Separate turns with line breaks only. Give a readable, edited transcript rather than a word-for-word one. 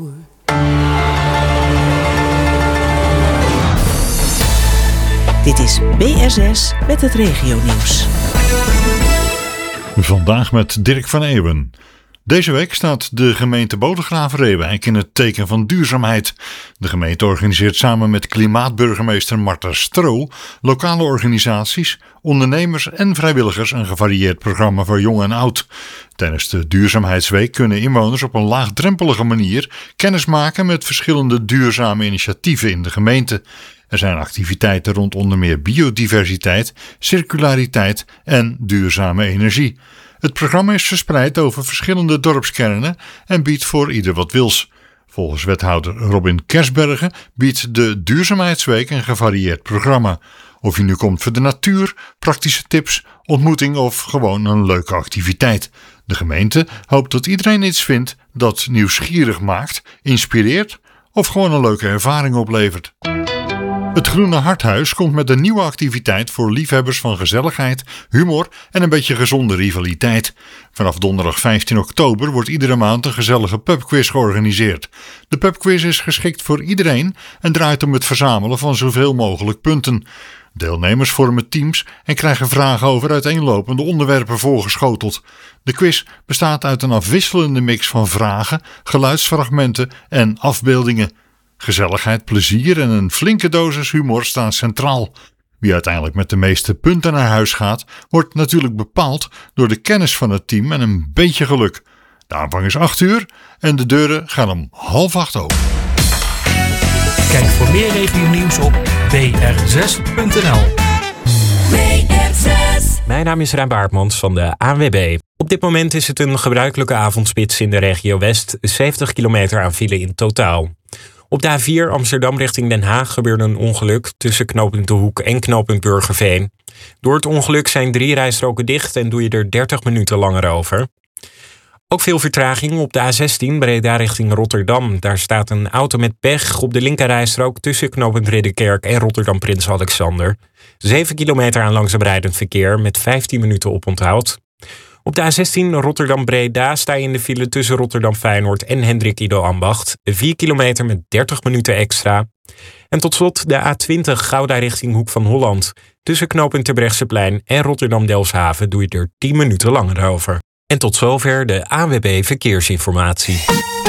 Dit is BSS met het regionieuws.
Vandaag met Dirk van Eeuwen. Deze week staat de gemeente Bodegraven-Reewijk in het teken van duurzaamheid. De gemeente organiseert samen met klimaatburgemeester Marta Stro lokale organisaties, ondernemers en vrijwilligers een gevarieerd programma voor jong en oud. Tijdens de Duurzaamheidsweek kunnen inwoners op een laagdrempelige manier kennis maken met verschillende duurzame initiatieven in de gemeente. Er zijn activiteiten rond onder meer biodiversiteit, circulariteit en duurzame energie. Het programma is verspreid over verschillende dorpskernen en biedt voor ieder wat wils. Volgens wethouder Robin Kersbergen biedt de Duurzaamheidsweek een gevarieerd programma. Of je nu komt voor de natuur, praktische tips, ontmoeting of gewoon een leuke activiteit. De gemeente hoopt dat iedereen iets vindt dat nieuwsgierig maakt, inspireert of gewoon een leuke ervaring oplevert. Het Groene Harthuis komt met een nieuwe activiteit voor liefhebbers van gezelligheid, humor en een beetje gezonde rivaliteit. Vanaf donderdag 15 oktober wordt iedere maand een gezellige pubquiz georganiseerd. De pubquiz is geschikt voor iedereen en draait om het verzamelen van zoveel mogelijk punten. Deelnemers vormen teams en krijgen vragen over uiteenlopende onderwerpen voorgeschoteld. De quiz bestaat uit een afwisselende mix van vragen, geluidsfragmenten en afbeeldingen. Gezelligheid, plezier en een flinke dosis humor staan centraal. Wie uiteindelijk met de meeste punten naar huis gaat, wordt natuurlijk bepaald door de kennis van het team en een beetje geluk. De aanvang is 8 uur en de deuren gaan om 7:30 open.
Kijk voor meer regionieuws op br6.nl.
Mijn naam is Rijn Baartmans van de ANWB. Op dit moment is het een gebruikelijke avondspits in de regio West, 70 kilometer aan file in totaal. Op de A4 Amsterdam richting Den Haag gebeurde een ongeluk tussen knooppunt De Hoek en knooppunt Burgerveen. Door het ongeluk zijn 3 rijstroken dicht en doe je er 30 minuten langer over. Ook veel vertraging op de A16 Breda richting Rotterdam. Daar staat een auto met pech op de linkerrijstrook tussen knooppunt Ridderkerk en Rotterdam Prins Alexander. 7 kilometer aan langzaam rijdend verkeer met 15 minuten oponthoud. Op de A16 Rotterdam-Breda sta je in de file tussen Rotterdam-Feyenoord en Hendrik Ido Ambacht. 4 kilometer met 30 minuten extra. En tot slot de A20 Gouda richting Hoek van Holland. Tussen knooppunt Terbrechtseplein en Rotterdam-Delfshaven doe je er 10 minuten langer over. En tot zover de ANWB Verkeersinformatie.